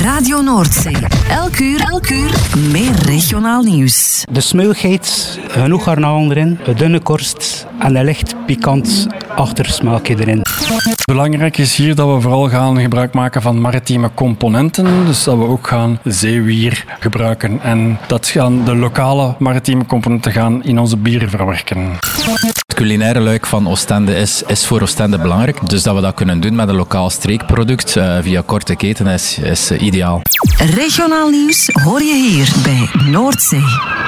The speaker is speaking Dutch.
Radio Noordzee. Elk uur, meer regionaal nieuws. De smulligheid, genoeg garnalen erin, een dunne korst en een licht pikant achtersmaakje erin. Belangrijk is hier dat we vooral gaan gebruik maken van maritieme componenten. Dus dat we ook gaan zeewier gebruiken. En dat gaan de lokale maritieme componenten gaan in onze bieren verwerken. Het culinaire luik van Oostende is voor Oostende belangrijk. Dus dat we dat kunnen doen met een lokaal streekproduct via korte keten is ideaal. Regionaal nieuws hoor je hier bij Noordzee.